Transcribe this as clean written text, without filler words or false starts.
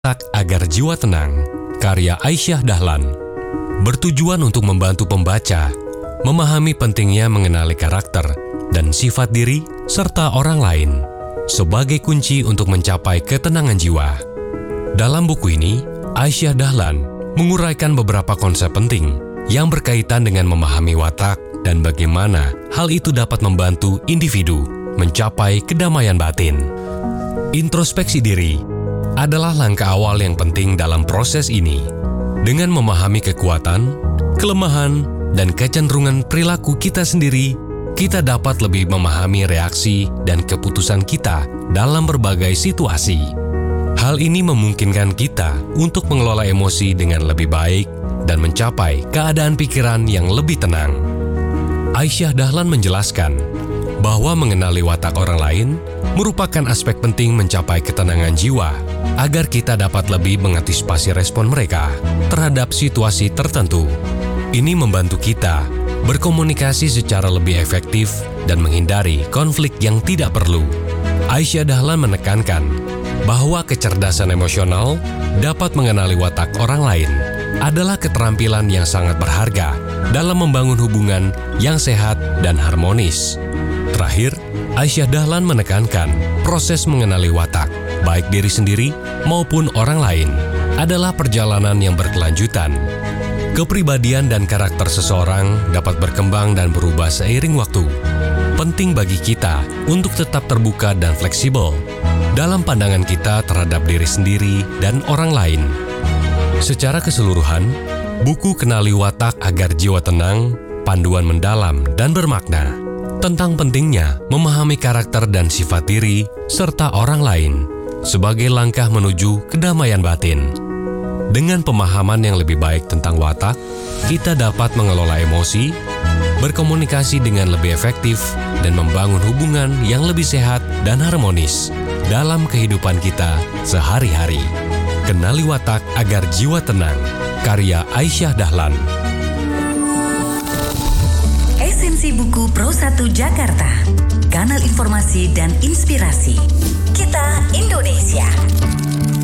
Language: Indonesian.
Watak Agar Jiwa Tenang, karya Aisyah Dahlan, bertujuan untuk membantu pembaca memahami pentingnya mengenali karakter dan sifat diri serta orang lain sebagai kunci untuk mencapai ketenangan jiwa. Dalam buku ini, Aisyah Dahlan menguraikan beberapa konsep penting yang berkaitan dengan memahami watak dan bagaimana hal itu dapat membantu individu mencapai kedamaian batin. Introspeksi diri adalah langkah awal yang penting dalam proses ini. Dengan memahami kekuatan, kelemahan, dan kecenderungan perilaku kita sendiri, kita dapat lebih memahami reaksi dan keputusan kita dalam berbagai situasi. Hal ini memungkinkan kita untuk mengelola emosi dengan lebih baik dan mencapai keadaan pikiran yang lebih tenang. Aisyah Dahlan menjelaskan bahwa mengenali watak orang lain merupakan aspek penting mencapai ketenangan jiwa agar kita dapat lebih mengantisipasi respon mereka terhadap situasi tertentu. Ini membantu kita berkomunikasi secara lebih efektif dan menghindari konflik yang tidak perlu. Aisyah Dahlan menekankan bahwa kecerdasan emosional dapat mengenali watak orang lain adalah keterampilan yang sangat berharga dalam membangun hubungan yang sehat dan harmonis. Terakhir, Aisyah Dahlan menekankan proses mengenali watak, baik diri sendiri maupun orang lain, adalah perjalanan yang berkelanjutan. Kepribadian dan karakter seseorang dapat berkembang dan berubah seiring waktu. Penting bagi kita untuk tetap terbuka dan fleksibel dalam pandangan kita terhadap diri sendiri dan orang lain. Secara keseluruhan, buku Kenali Watak Agar Jiwa Tenang, panduan mendalam dan bermakna tentang pentingnya memahami karakter dan sifat diri serta orang lain sebagai langkah menuju kedamaian batin. Dengan pemahaman yang lebih baik tentang watak, kita dapat mengelola emosi, berkomunikasi dengan lebih efektif, dan membangun hubungan yang lebih sehat dan harmonis dalam kehidupan kita sehari-hari. Kenali Watak Agar Jiwa Tenang, karya Aisyah Dahlan. Esensi buku Pro1 Jakarta, kanal informasi dan inspirasi. Kita Indonesia.